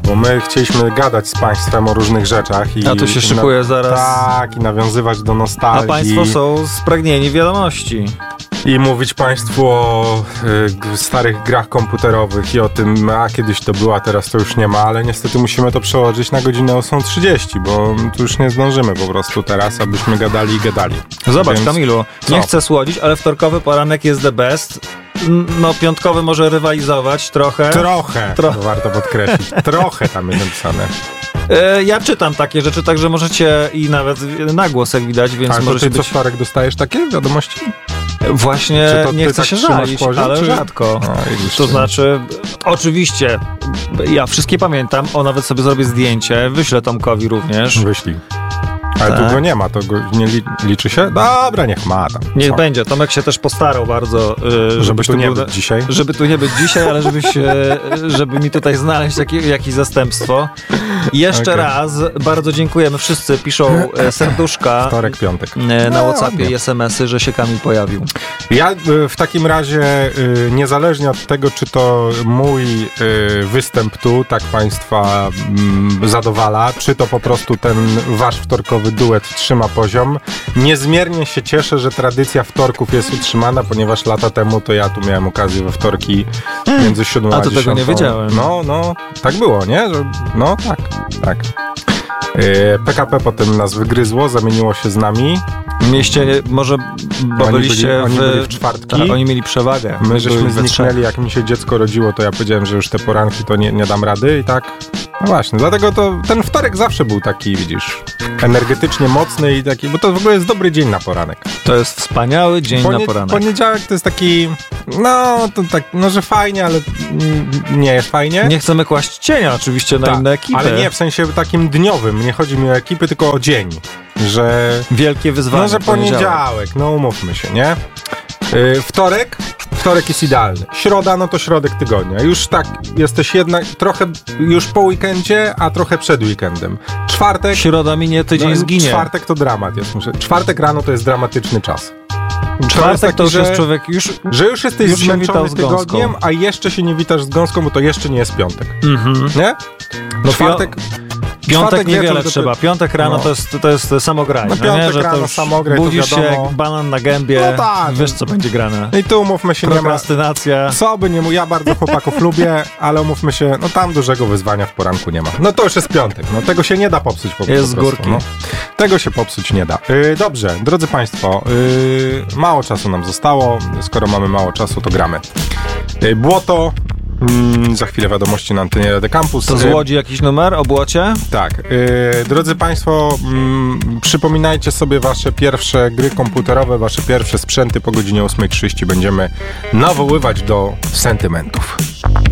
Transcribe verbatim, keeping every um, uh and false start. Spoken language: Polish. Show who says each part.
Speaker 1: bo my chcieliśmy gadać z państwem o różnych rzeczach. I
Speaker 2: A to się szykuje na, zaraz.
Speaker 1: Tak, i nawiązywać do nostalgii.
Speaker 2: A państwo są spragnieni wiadomości.
Speaker 1: I mówić państwu o y, starych grach komputerowych i o tym, a kiedyś to była, teraz to już nie ma, ale niestety musimy to przełożyć na godzinę ósma trzydzieści, bo tu już nie zdążymy po prostu teraz, abyśmy gadali i gadali.
Speaker 2: Zobacz,
Speaker 1: Więc...
Speaker 2: Kamilu, nie Co? chcę słodzić, ale wtorkowy poranek jest the best. No, piątkowy może rywalizować trochę.
Speaker 1: Trochę, Tro... to warto podkreślić. Trochę tam jest napisane.
Speaker 2: Ja czytam takie rzeczy, także możecie i nawet na głos, jak widać, więc
Speaker 1: ale
Speaker 2: możecie
Speaker 1: to ty
Speaker 2: być...
Speaker 1: co wtorek dostajesz takie wiadomości?
Speaker 2: Właśnie nie chcę tak się żalić, poziom, ale czy... rzadko. No, to znaczy, oczywiście, ja wszystkie pamiętam, o nawet sobie zrobię zdjęcie, wyślę Tomkowi również.
Speaker 1: Wyślij. Ale tak. Tu go nie ma, to go nie li, liczy się? Dobra, niech ma tam.
Speaker 2: Niech Co? będzie. Tomek się też postarał bardzo, yy,
Speaker 1: żeby tu nie był, być dzisiaj.
Speaker 2: Żeby tu nie być dzisiaj, ale żebyś, yy, żeby mi tutaj znaleźć jakieś, jakieś zastępstwo. Jeszcze okay. raz bardzo dziękujemy. Wszyscy piszą e, serduszka.
Speaker 1: Wtorek, piątek.
Speaker 2: E, na WhatsAppie i es em esy, że się Kamil pojawił.
Speaker 1: Ja w takim razie, y, niezależnie od tego, czy to mój y, występ tu tak państwa y, zadowala, czy to po prostu ten wasz wtorkowy duet trzyma poziom, niezmiernie się cieszę, że tradycja wtorków jest utrzymana, ponieważ lata temu to ja tu miałem okazję we wtorki hmm. między siódmą a dziesiątą.
Speaker 2: A to tego nie wiedziałem.
Speaker 1: No, no, tak było, nie? Że, no, tak, tak. P K P potem nas wygryzło, zamieniło się z nami.
Speaker 2: Mieście, może, bo
Speaker 1: oni
Speaker 2: byliście
Speaker 1: byli,
Speaker 2: w...
Speaker 1: Oni byli w czwartki.
Speaker 2: Tak, oni mieli przewagę.
Speaker 1: My żeśmy zniknęli, jak mi się dziecko rodziło, to ja powiedziałem, że już te poranki to nie, nie dam rady i tak. No właśnie, dlatego to ten wtorek zawsze był taki, widzisz, energetycznie mocny i taki, bo to w ogóle jest dobry dzień na poranek.
Speaker 2: To jest wspaniały dzień Ponie- na poranek.
Speaker 1: Poniedziałek to jest taki, no, to tak, no, że fajnie, ale nie jest fajnie.
Speaker 2: Nie chcemy kłaść cienia oczywiście na
Speaker 1: Ta,
Speaker 2: inne ekipy.
Speaker 1: Ale nie, w sensie takim dniowym, nie chodzi mi o ekipy, tylko o dzień. Że...
Speaker 2: Wielkie wyzwanie.
Speaker 1: No, że poniedziałek, poniedziałek no umówmy się, nie? Yy, wtorek, wtorek jest idealny. Środa, no to środek tygodnia. Już tak, jesteś jednak trochę już po weekendzie, a trochę przed weekendem. Czwartek...
Speaker 2: Środa minie, tydzień no, zginie.
Speaker 1: Czwartek to dramat jest. Muszę. Czwartek rano to jest dramatyczny czas.
Speaker 2: Czwartek to, taki, to już że, jest człowiek już...
Speaker 1: Że już jesteś już zmęczony tygodniem, a jeszcze się nie witasz z gąską, bo to jeszcze nie jest piątek. Mm-hmm. Nie?
Speaker 2: No
Speaker 1: czwartek...
Speaker 2: Piątek niewiele trzeba. Piątek rano no. to jest, to jest samogranie.
Speaker 1: No piątek
Speaker 2: nie? Że
Speaker 1: rano samograj,
Speaker 2: budzisz się jak banan na gębie, no tak. Wiesz co będzie grane.
Speaker 1: I tu umówmy się,
Speaker 2: prokrastynacja.
Speaker 1: Nie ma... Co by nie mu, ja bardzo chłopaków lubię, ale umówmy się, no tam dużego wyzwania w poranku nie ma. No to już jest piątek, no tego się nie da popsuć po,
Speaker 2: jest
Speaker 1: po prostu.
Speaker 2: Jest z górki.
Speaker 1: No. Tego się popsuć nie da. Yy, dobrze, drodzy państwo, yy, mało czasu nam zostało, skoro mamy mało czasu, to gramy. Yy, błoto. Mm, za chwilę wiadomości na antenie Radia Campus.
Speaker 2: To z Łodzi jakiś numer o błocie?
Speaker 1: Tak. Yy, drodzy państwo, mm, przypominajcie sobie wasze pierwsze gry komputerowe, wasze pierwsze sprzęty po godzinie ósma trzydzieści. Będziemy nawoływać do sentymentów.